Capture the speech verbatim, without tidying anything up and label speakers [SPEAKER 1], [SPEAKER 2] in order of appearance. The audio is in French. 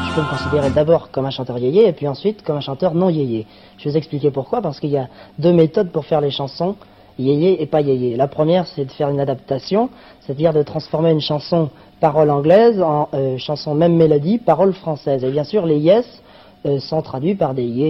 [SPEAKER 1] je peux me considérer d'abord comme un chanteur yéyé et puis ensuite comme un chanteur non yéyé. Je vais vous expliquer pourquoi, parce qu'il y a deux méthodes pour faire les chansons yéyé et pas yéyé. La première, c'est de faire une adaptation, c'est-à-dire de transformer une chanson parole anglaise en euh, chanson même mélodie, parole française. Et bien sûr, les yes euh, sont traduits par des yé.